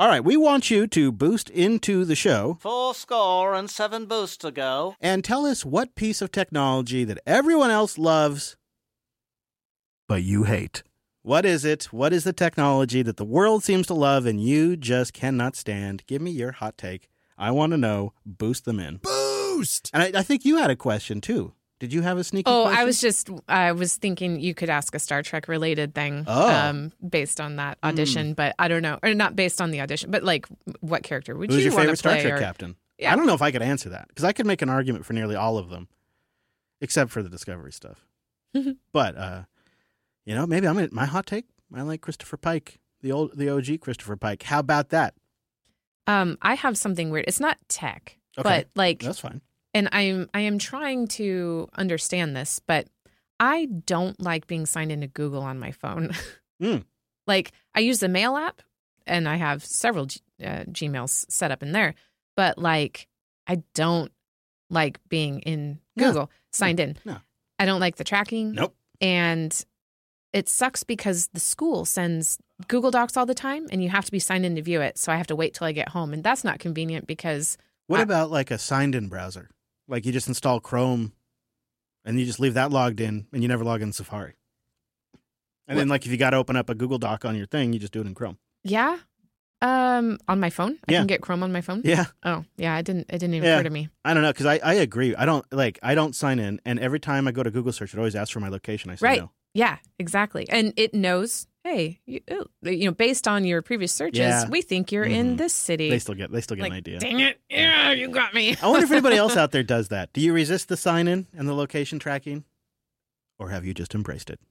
All right, we want you to boost into the show. 4 boosts to go. And tell us what piece of technology that everyone else loves, but you hate. What is it? What is the technology that the world seems to love and you just cannot stand? Give me your hot take. I want to know. Boost them in. Boost! And I think you had a question, too. Did you have a sneaky question? I was thinking you could ask a Star Trek related thing based on that audition, but I don't know. Or not based on the audition, but like what character would Who's you your want to favorite play? Star Trek captain? Yeah. I don't know if I could answer that because I could make an argument for nearly all of them, except for the Discovery stuff. But, maybe my hot take, I like Christopher Pike, the OG Christopher Pike. How about that? I have something weird. It's not tech, Okay. but That's fine. And I am trying to understand this, but I don't like being signed into Google on my phone. Like, I use the Mail app, and I have several Gmails set up in there. But, like, I don't like being in Google signed in. No. I don't like the tracking. Nope. And it sucks because the school sends Google Docs all the time, and you have to be signed in to view it. So I have to wait till I get home. And that's not convenient because... What about, like, a signed-in browser? Like, you just install Chrome, and you just leave that logged in, and you never log in Safari. And then, like, if you got to open up a Google Doc on your thing, you just do it in Chrome. Yeah. On my phone? I can get Chrome on my phone? Yeah. Oh, yeah. It didn't even occur to me. I don't know, because I agree. I don't sign in, and every time I go to Google search, it always asks for my location. I say no. Yeah, exactly. And it knows, hey, based on your previous searches, we think you're in this city. They still get an idea. Dang it. Yeah, you got me. I wonder if anybody else out there does that. Do you resist the sign-in and the location tracking? Or have you just embraced it?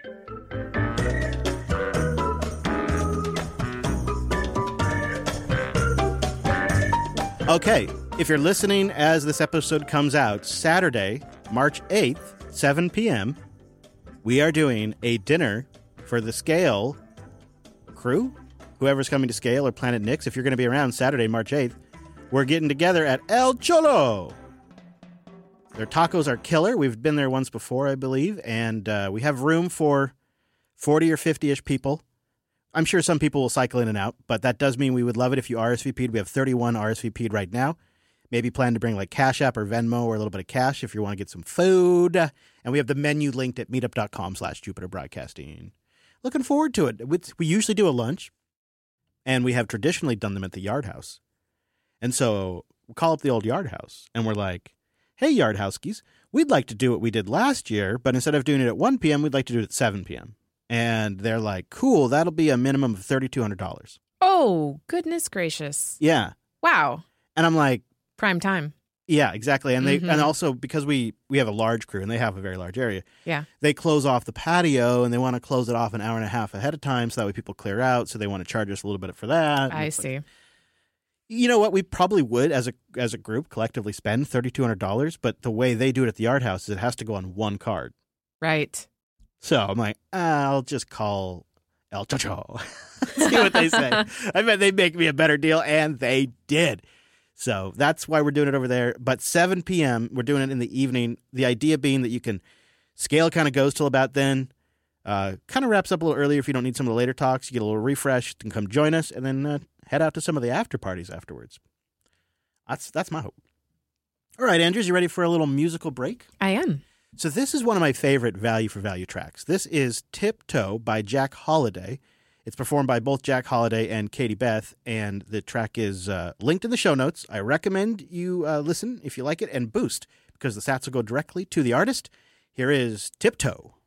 Okay, if you're listening as this episode comes out, Saturday, March 8th, 7 p.m., we are doing a dinner for the Scale crew. Whoever's coming to Scale or Planet Nix, if you're going to be around Saturday, March 8th, we're getting together at El Cholo. Their tacos are killer. We've been there once before, I believe, and we have room for 40 or 50-ish people. I'm sure some people will cycle in and out, but that does mean we would love it if you RSVP'd. We have 31 RSVP'd right now. Maybe plan to bring like Cash App or Venmo or a little bit of cash if you want to get some food. And we have the menu linked at meetup.com/Jupiter Broadcasting. Looking forward to it. We usually do a lunch, and we have traditionally done them at the Yard House. And so we call up the old Yard House, and we're like, hey, Yard Housekies, we'd like to do what we did last year, but instead of doing it at 1 p.m., we'd like to do it at 7 p.m. And they're like, cool, that'll be a minimum of $3,200. Oh, goodness gracious. Yeah. Wow. And I'm like, prime time. Yeah, exactly. And and also because we have a large crew and they have a very large area. Yeah. They close off the patio and they want to close it off an hour and a half ahead of time so that way people clear out. So they want to charge us a little bit for that. I see. Like, you know what? We probably would as a group collectively spend $3,200, but the way they do it at the Yard House is it has to go on one card. Right. So I'm like, I'll just call El Chocho. See what they say. I bet they'd make me a better deal, and they did. So that's why we're doing it over there. But 7 p.m., we're doing it in the evening. The idea being that you can Scale kind of goes till about then. Kind of wraps up a little earlier if you don't need some of the later talks. You get a little refresh, you can come join us, and then head out to some of the after parties afterwards. That's my hope. All right, Andrews, you ready for a little musical break? I am. So this is one of my favorite value for value tracks. This is Tiptoe by Jack Holiday. It's performed by both Jack Holiday and Katie Beth, and the track is linked in the show notes. I recommend you listen if you like it and boost, because the sats will go directly to the artist. Here is Tiptoe.